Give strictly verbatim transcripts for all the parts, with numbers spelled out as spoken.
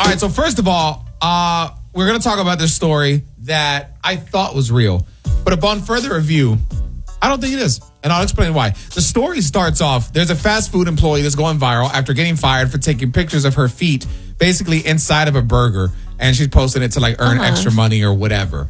right, so first of all, uh, we're going to talk about this story that I thought was real. But upon further review, I don't think it is. And I'll explain why. The story starts off, there's a fast food employee that's going viral after getting fired for taking pictures of her feet, basically inside of a burger. And she's posting it to like earn uh-huh. extra money or whatever.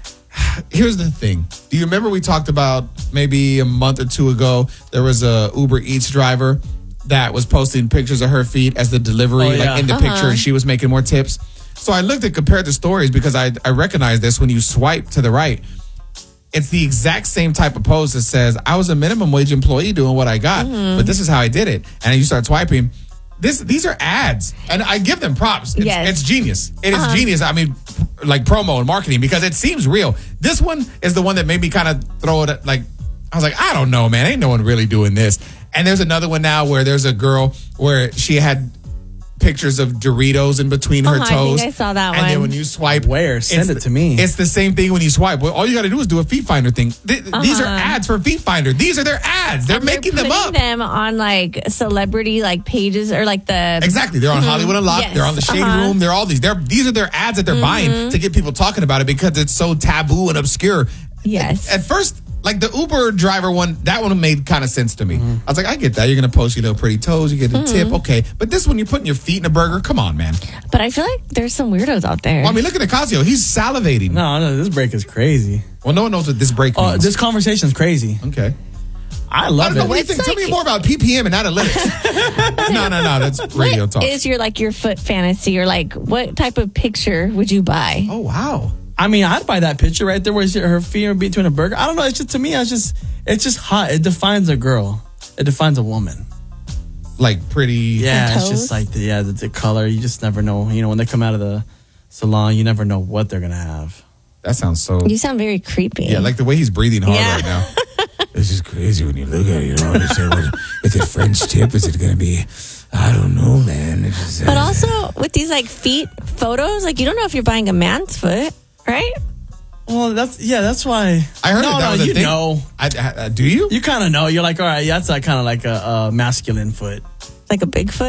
Here's the thing. Do you remember we talked about maybe a month or two ago, there was a Uber Eats driver that was posting pictures of her feet as the delivery, oh, yeah. like in the uh-huh. picture, and she was making more tips. So I looked and compared the stories because I, I recognize this when you swipe to the right. It's the exact same type of post that says, I was a minimum wage employee doing what I got, mm-hmm. but this is how I did it. And you start swiping. This, these are ads, and I give them props. It's, yes. it's genius. It is uh-huh. genius. I mean, like promo and marketing, because it seems real. This one is the one that made me kind of throw it at, like, I was like, I don't know, man. Ain't no one really doing this. And there's another one now where there's a girl where she had pictures of Doritos in between her Oh, I toes. think I saw that and one. then when you swipe, Where? Send it's it to me. It's the same thing when you swipe. Well, all you got to do is do a Feet Finder thing. Th- Uh-huh. These are ads for Feet Finder. These are their ads. They're And making they're them putting up. them on like celebrity like pages or like the Exactly. They're on Hollywood Unlocked. Yes. They're on the Shade Uh-huh. Room. They're all these. They're These are their ads that they're Mm-hmm. buying to get people talking about it because it's so taboo and obscure. Yes. At, at first, like the Uber driver one, that one made kind of sense to me. I was like, I get that. You're going to post, you know, pretty toes. You get a tip. Okay. But this one, you're putting your feet in a burger. Come on, man. But I feel like there's some weirdos out there. Well, I mean, look at Ocasio. He's salivating. No, no, this break is crazy. Well, no one knows what this break Oh, means. this conversation's crazy. okay. I I love don't know. it. What do you It's think? Tell like- me more about P P M and analytics. no, no, no. That's radio What talk. is your like your foot fantasy or like what type of picture would you buy? oh, wow. I mean, I'd buy that picture right there where she- her feet are between a burger. I don't know. It's just, to me, it's just, it's just hot. It defines a girl. It defines a woman. Like pretty. Yeah, it's toes? just like the, yeah, the, the color. You just never know. You know, when they come out of the salon, you never know what they're going to have. That sounds so. You sound very creepy. Yeah, like the way he's breathing hard Yeah. right now. This is crazy when you look at it. You don't understand what. Is it French tip? Is it going to be. I don't know, man. It's just, uh, But also with these like feet photos, like you don't know if you're buying a man's foot, right? Well, that's, yeah, that's why. I heard no, that, that no, was a you thing. know. I, I, I- do you? You kind of know. You're like, all right, yeah, that's like kind of like a, a masculine foot. Like a big foot.